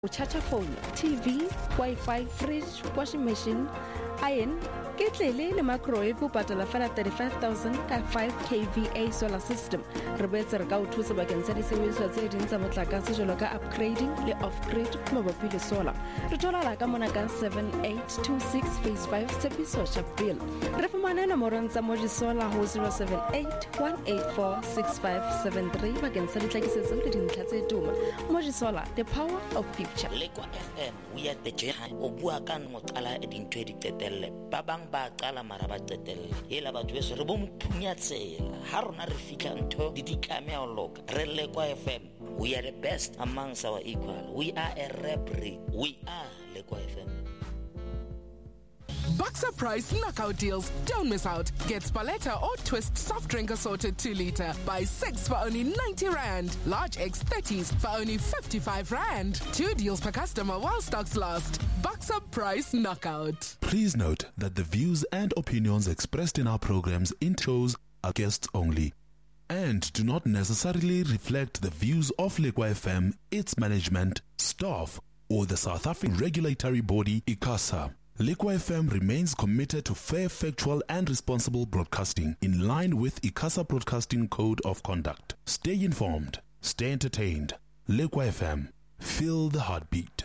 Charger phone, TV, Wi-Fi, fridge, washing machine, iron, ketlele le microwave o patala fela 35,000 ka 5 kVA solar system. Re boetse re ka o thusa bakeng sa disebediswa tse ding tsa motlakase jwalo ka upgrading le off-grid mabapi le solar. Re thola ka mona ka 7826 phase 5 Tshepiso Sharpeville. Re fumane nomorong tsa Moji Solar ho 078-184-6573 bakeng sa ditlhakisetso le dintlha tse tuma. Moji Solar, the power of future. Lekwa FM o ya tejeha o bua ka ngotala e dintwe di tetelle ba bang ba qala mara ba tetelle ela batho beso re bo mphunyatshela ha rona re fitla ntho di ditlame a loka re Lekwa FM. We are the best amongst our equal. We are a rap breed. We are Lekwa FM. Boxer Price knockout deals. Don't miss out. Get Spaletta or Twist soft drink assorted 2 liter. Buy 6 for only 90 Rand. Large X30s for only 55 Rand. 2 deals per customer while stocks last. Boxer Price knockout. Please note that the views and opinions expressed in our programs in shows are guests only and do not necessarily reflect the views of Lekwa FM, its management, staff, or the South African regulatory body ICASA. Lekwa FM remains committed to fair, factual and responsible broadcasting in line with ICASA Broadcasting Code of Conduct. Stay informed, stay entertained. Lekwa FM, feel the heartbeat.